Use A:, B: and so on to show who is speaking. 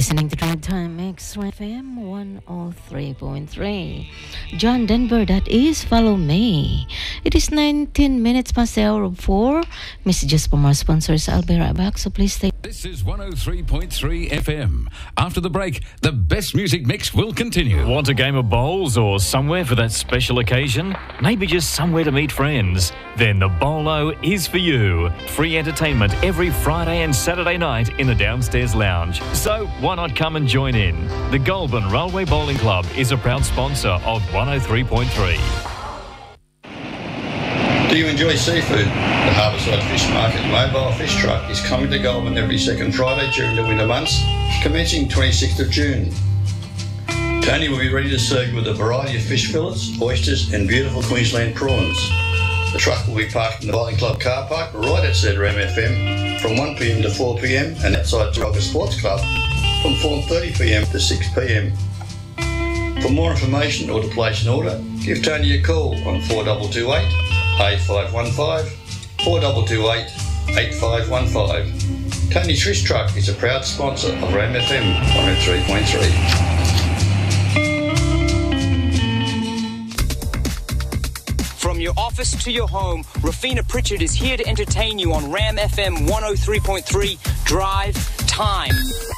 A: listening to Drive Time Mix FM 103.3. John Denver, that is Follow Me. It is 19 minutes past the hour of 4. Messages from our sponsors. I'll be right back, so please stay.
B: This is 103.3 FM. After the break, the best music mix will continue.
C: Want a game of bowls or somewhere for that special occasion? Maybe just somewhere to meet friends? Then the Bolo is for you. Free entertainment every Friday and Saturday night in the downstairs lounge. So why not come and join in? The Goulburn Railway Bowling Club is a proud sponsor of 103.3.
D: Do you enjoy seafood? The Harbourside Fish Market mobile fish truck is coming to Goulburn every second Friday during the winter months, commencing 26th of June. Tony will be ready to serve you with a variety of fish fillets, oysters and beautiful Queensland prawns. The truck will be parked in the Bowling Club car park right outside Ram FM from 1pm to 4pm and outside Trafalgar Sports Club from 4:30pm to 6pm. For more information or to place an order, give Tony a call on 4228 8515 4228 8515. Tony's Fish Truck is a proud sponsor of Ram FM 103.3.
E: From your office to your home, Rafina Pritchard is here to entertain you on Ram FM 103.3 Drive Time.